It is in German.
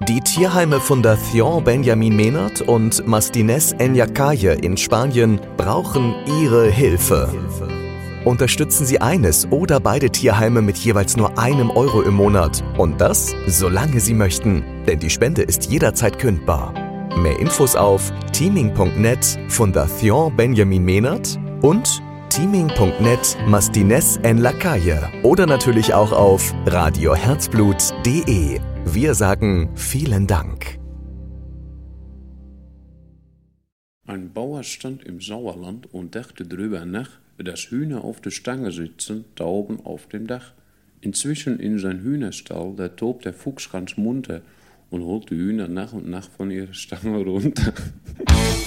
Die Tierheime Fundación Benjamin Menard und Mastines en la Calle in Spanien brauchen Ihre Hilfe. Unterstützen Sie eines oder beide Tierheime mit jeweils nur €1 im Monat. Und das, solange Sie möchten. Denn die Spende ist jederzeit kündbar. Mehr Infos auf teaming.net Fundación Benjamin Menard und teaming.net Mastines en la Calle oder natürlich auch auf radioherzblut.de. Wir sagen vielen Dank. Ein Bauer stand im Sauerland und dachte drüber nach, dass Hühner auf der Stange sitzen, Tauben auf dem Dach. Inzwischen in sein Hühnerstall, da tobt der Fuchs ganz munter und holt die Hühner nach und nach von ihrer Stange runter.